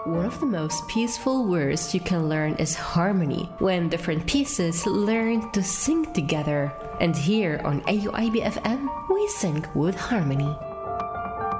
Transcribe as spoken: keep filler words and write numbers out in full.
One of the most peaceful words you can learn is harmony, when different pieces learn to sing together. And here on A U I B F M, we sing with harmony.